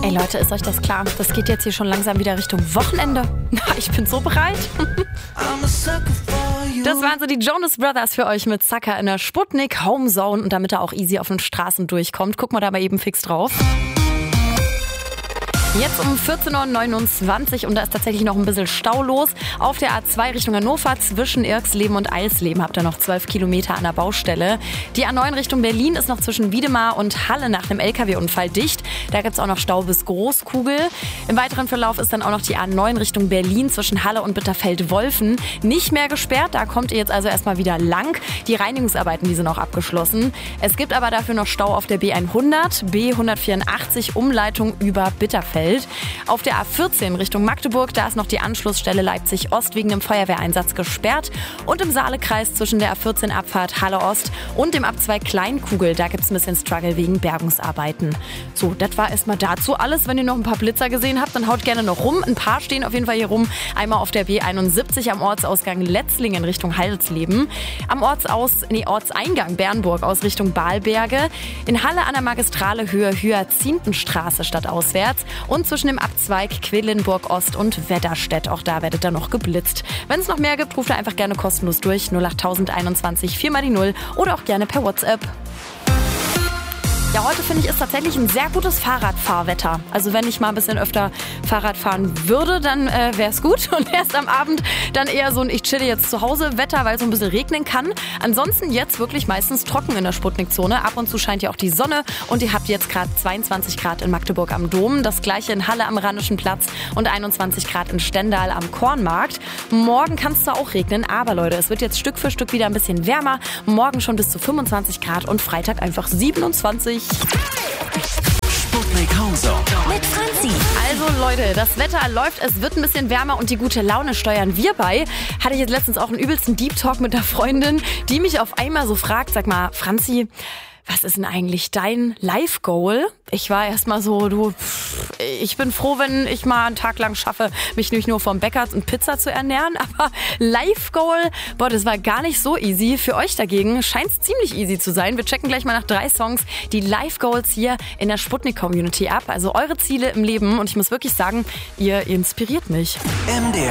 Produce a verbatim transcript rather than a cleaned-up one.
Ey Leute, ist euch das klar? Das geht jetzt hier schon langsam wieder Richtung Wochenende. Ich bin so bereit. Das waren so die Jonas Brothers für euch mit Sucker in der Sputnik Home Zone. Und damit er auch easy auf den Straßen durchkommt, gucken wir da mal eben fix drauf. Jetzt um vierzehn Uhr neunundzwanzig und da ist tatsächlich noch ein bisschen Stau los. Auf der A zwei Richtung Hannover zwischen Irxleben und Eisleben habt ihr noch zwölf Kilometer an der Baustelle. Die A neun Richtung Berlin ist noch zwischen Wiedemar und Halle nach einem L K W-Unfall dicht. Da gibt's auch noch Stau bis Großkugel. Im weiteren Verlauf ist dann auch noch die A neun Richtung Berlin zwischen Halle und Bitterfeld-Wolfen nicht mehr gesperrt. Da kommt ihr jetzt also erstmal wieder lang. Die Reinigungsarbeiten, die sind auch abgeschlossen. Es gibt aber dafür noch Stau auf der B hundert, B hundertvierundachtzig Umleitung über Bitterfeld. Auf der A vierzehn Richtung Magdeburg, da ist noch die Anschlussstelle Leipzig-Ost wegen einem Feuerwehreinsatz gesperrt. Und im Saalekreis zwischen der A vierzehn Abfahrt Halle-Ost und dem A zwei Kleinkugel, da gibt es ein bisschen Struggle wegen Bergungsarbeiten. So, das war erstmal dazu alles. Wenn ihr noch ein paar Blitzer gesehen habt, dann haut gerne noch rum. Ein paar stehen auf jeden Fall hier rum. Einmal auf der B einundsiebzig am Ortsausgang Letzlingen Richtung Halsleben. Am Ortsaus, nee, Ortseingang Bernburg aus Richtung Balberge. In Halle an der Magistrale Höhe Hyazintenstraße stadtauswärts. Und zwischen dem Abzweig Quedlinburg Ost und Wedderstedt. Auch da werdet ihr noch geblitzt. Wenn es noch mehr gibt, ruft ihr einfach gerne kostenlos durch. null acht einundzwanzig vier mal die null oder auch gerne per WhatsApp. Ja, heute finde ich ist tatsächlich ein sehr gutes Fahrradfahrwetter. Also wenn ich mal ein bisschen öfter Fahrrad fahren würde, dann äh, wäre es gut. Und erst am Abend dann eher so ein ich chille jetzt zu Hause Wetter, weil es so ein bisschen regnen kann. Ansonsten jetzt wirklich meistens trocken in der Sputnik-Zone. Ab und zu scheint ja auch die Sonne und ihr habt jetzt gerade zweiundzwanzig Grad in Magdeburg am Dom. Das gleiche in Halle am Rheinischen Platz und einundzwanzig Grad in Stendal am Kornmarkt. Morgen kann es zwar auch regnen, aber Leute, es wird jetzt Stück für Stück wieder ein bisschen wärmer. Morgen schon bis zu fünfundzwanzig Grad und Freitag einfach siebenundzwanzig. Sputnik Home Zone Mit Franzi. Also Leute, das Wetter läuft, es wird ein bisschen wärmer und die gute Laune steuern wir bei. Hatte ich jetzt letztens auch einen übelsten Deep Talk mit einer Freundin, die mich auf einmal so fragt, sag mal, Franzi, was ist denn eigentlich dein Life-Goal? Ich war erstmal so, du, ich bin froh, wenn ich mal einen Tag lang schaffe, mich nicht nur vom Bäcker und Pizza zu ernähren, aber Life-Goal, boah, das war gar nicht so easy. Für euch dagegen scheint es ziemlich easy zu sein. Wir checken gleich mal nach drei Songs die Life-Goals hier in der Sputnik-Community ab. Also eure Ziele im Leben und ich muss wirklich sagen, ihr inspiriert mich. M D R